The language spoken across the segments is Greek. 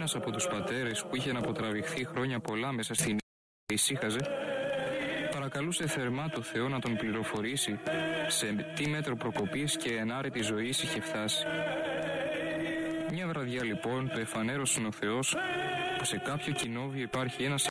Ένας από τους πατέρες που είχε να αποτραβηχθεί χρόνια πολλά μέσα στην ησύχαζε, παρακαλούσε θερμά το Θεό να τον πληροφορήσει σε τι μέτρο προκοπής και ενάρετη ζωής είχε φτάσει. Μια βραδιά λοιπόν του εφανέρωσαν ο Θεός που σε κάποιο κοινόβιο υπάρχει ένας.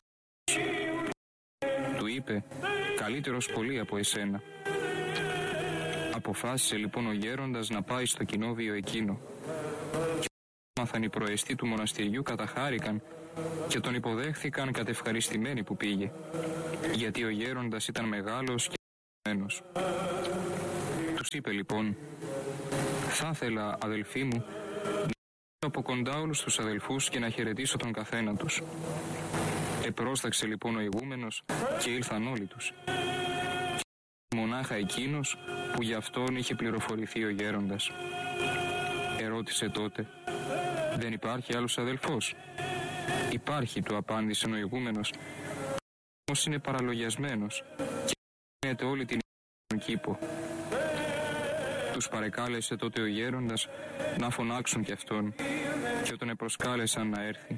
Του είπε, καλύτερος πολύ από εσένα. Αποφάσισε λοιπόν ο γέροντας να πάει στο κοινόβιο εκείνο. Και μάθαν οι προεστοί του μοναστηριού καταχάρηκαν και τον υποδέχθηκαν κατευχαριστημένοι που πήγε, γιατί ο γέροντας ήταν μεγάλος και ευχαριστημένος. Τους είπε λοιπόν, θα ήθελα αδελφοί μου να από κοντά όλους τους αδελφούς και να χαιρετήσω τον καθένα τους. Επρόσταξε λοιπόν ο ηγούμενος και ήλθαν όλοι τους. Και μονάχα εκείνος που γι' αυτόν είχε πληροφορηθεί ο γέροντας. Ερώτησε τότε, δεν υπάρχει άλλος αδελφός? Υπάρχει, του απάντησε ο ηγούμενος, όμως είναι παραλογιασμένος και γίνεται όλη την κήπο. Τους παρεκάλεσε τότε ο γέροντας να φωνάξουν κι αυτόν και τον επροσκάλεσαν να έρθει.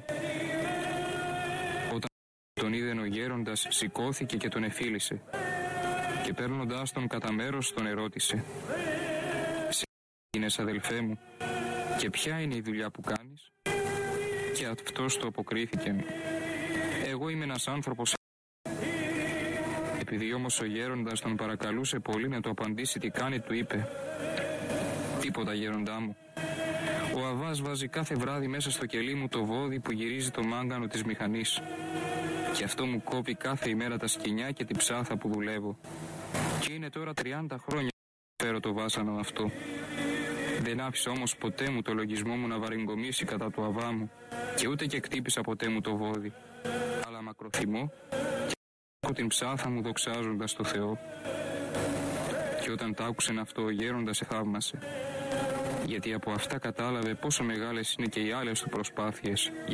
Όταν τον είδε ο γέροντας σηκώθηκε και τον εφίλησε και παίρνοντας τον κατά μέρος τον ερώτησε, «Σε γίνες αδελφέ μου και ποια είναι η δουλειά που κάνεις?» Και αυτός του αποκρίθηκε, «Εγώ είμαι ένας άνθρωπος». Επειδή όμως ο γέροντας τον παρακαλούσε πολύ να του απαντήσει τι κάνει, του είπε, «Τίποτα γέροντά μου. Ο Αβάς βάζει κάθε βράδυ μέσα στο κελί μου το βόδι που γυρίζει το μάγκανο της μηχανής. Και αυτό μου κόβει κάθε ημέρα τα σκοινιά και την ψάθα που δουλεύω. Και είναι τώρα 30 χρόνια που φέρω το βάσανο αυτό. Δεν άφησα όμως ποτέ μου το λογισμό μου να βαριγκομίσει κατά του Αβά μου και ούτε και κτύπησα ποτέ μου το βόδι. Αλλά μακροθυμώ και έχω την ψάθα μου δοξάζοντας το Θεό». Και όταν τ' άκουσεν αυτό ο γέροντας θαύμασε, γιατί από αυτά κατάλαβε πόσο μεγάλες είναι και οι άλλες του προσπάθειες